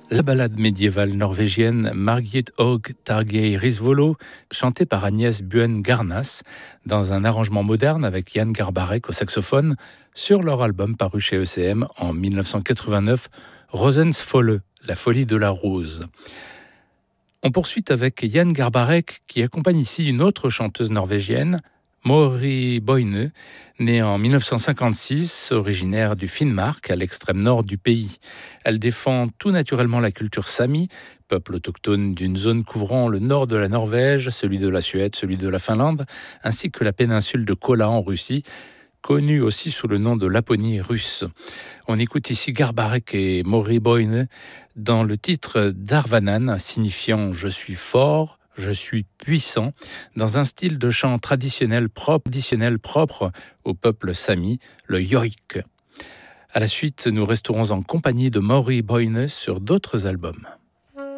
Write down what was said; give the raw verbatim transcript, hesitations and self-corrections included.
La ballade médiévale norvégienne Margit Og Targei Risvolo, chantée par Agnès Buen Garnas, dans un arrangement moderne avec Jan Garbarek au saxophone, sur leur album paru chez E C M en dix-neuf cent quatre-vingt-neuf, Rosensfolle, la folie de la rose. On poursuit avec Jan Garbarek, qui accompagne ici une autre chanteuse norvégienne, Maury Boine, née en dix-neuf cent cinquante-six, originaire du Finnmark, à l'extrême nord du pays. Elle défend tout naturellement la culture sami, peuple autochtone d'une zone couvrant le nord de la Norvège, celui de la Suède, celui de la Finlande, ainsi que la péninsule de Kola en Russie, connue aussi sous le nom de Laponie russe. On écoute ici Garbarek et Maury Boine dans le titre Darvanan, signifiant « Je suis fort ». Je suis puissant, dans un style de chant traditionnel propre, traditionnel propre au peuple sami, le yoik. À la suite, nous resterons en compagnie de Maury Boine sur d'autres albums.